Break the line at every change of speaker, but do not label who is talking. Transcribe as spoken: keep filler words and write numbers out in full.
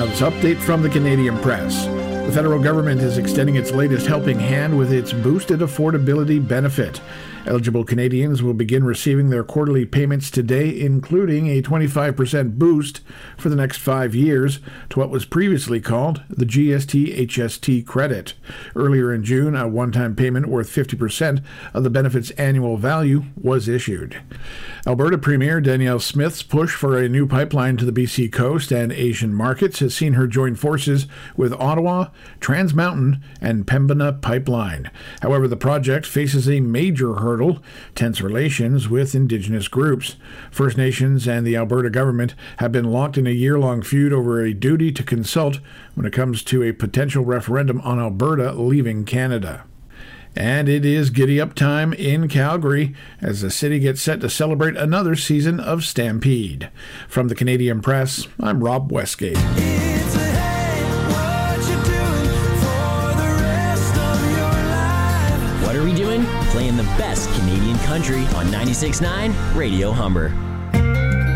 Now, this update from the Canadian Press. The federal government is extending its latest helping hand with its boosted affordability benefit. Eligible Canadians will begin receiving their quarterly payments today, including a twenty-five percent boost for the next five years to what was previously called the G S T H S T credit. Earlier in June, a one-time payment worth fifty percent of the benefit's annual value was issued. Alberta Premier Danielle Smith's push for a new pipeline to the B C coast and Asian markets has seen her join forces with Ottawa, Trans Mountain, and Pembina Pipeline. However, the project faces a major hurdle. Tense relations with Indigenous groups. First Nations and the Alberta government have been locked in a year-long feud over a duty to consult when it comes to a potential referendum on Alberta leaving Canada. And it is giddy-up time in Calgary as the city gets set to celebrate another season of Stampede. From the Canadian Press, I'm Rob Westgate.
What are we doing? Playing the best Canadian country on ninety-six point nine Radio Humber.